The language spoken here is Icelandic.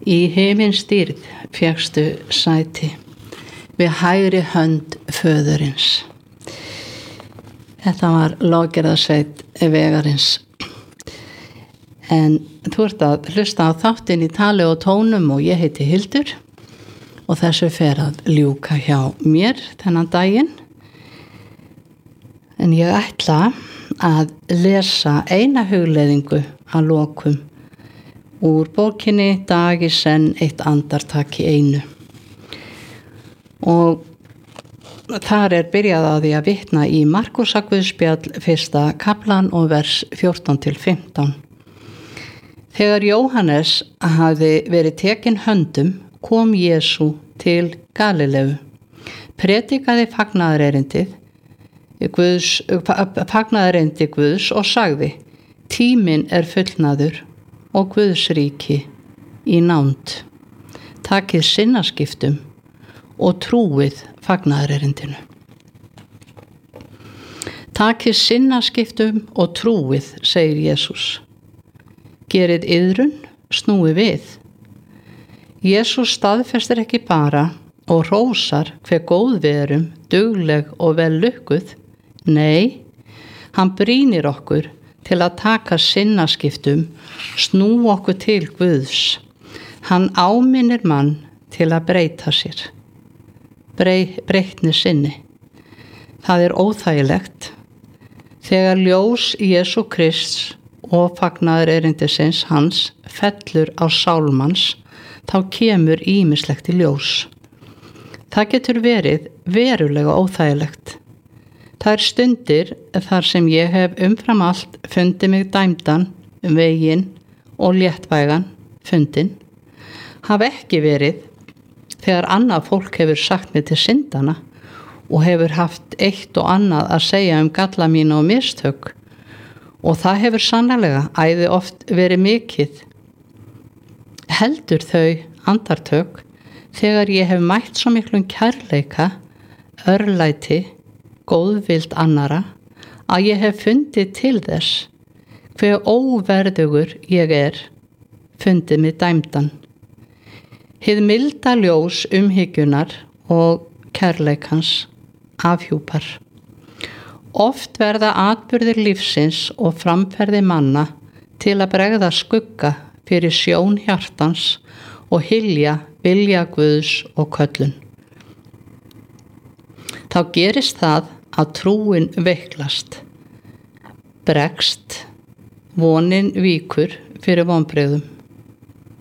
Í himins dýrð fékkstu sæti við hægri hönd föðurins. Þetta var Loggerðarsveit vegarins. En þú ert að hlusta á þáttinn í tali og tónum og ég heiti Hildur og þessu fer að ljúka hjá mér þennan daginn. En ég ætla að lesa eina hugleiðingu að lokum úr bókinni Dag í senn, eitt andartak í einu. Og þar byrjað á því að vitna í Markúsarguðspjall 1. kaflan og vers 14-15. Þegar Jóhannes hafði verið tekinn höndum, kom Jesú til Galileu, predikaði fagnaðarerindi Guðs og sagði: Tíminn fullnaður og Guðs ríki í nánd. Takið sinnaskiptum og trúið fagnaðarerindinu. Takið sinnaskiptum og trúið, segir Jesús. Gerið iðrun, snúið við. Jesús staðfestir ekki bara og hrósar hve góð við erum, dugleg og vel lukkuð. Nei, hann brýnir okkur til að taka sinnaskiptum, snú okkur til Guðs. Hann áminnir mann til að breyta sér. Breytni sinni. Það óþægilegt. Þegar ljós Jesú Krists og fagnaðarerindisins hans fellur á sálmanns, þá kemur ýmislegt í ljós. Það getur verið verulega óþægilegt. Það stundir þar sem ég hef umfram allt fundið mig dæmdan, veginn og léttvægan fundin, hafa ekki verið þegar annað fólk hefur sagt mig til syndana og hefur haft eitt og annað að segja galla mína og mistök, og það hefur sannarlega æði oft verið mikið. Heldur þau andartök þegar ég hef mætt svo miklum kærleika, örlæti, góðvild annara, að ég hef fundið til þess hve óverðugur ég fundið mig dæmdan. Hið milda ljós umhyggjunar og kærleikans afhjúpar. Oft verða atburðir lífsins og framferði manna til að bregða skugga fyrir sjón hjartans og hylja vilja Guðs og köllun. Þá gerist það að trúin veiklast, bregst, vonin víkur fyrir vonbrigðum.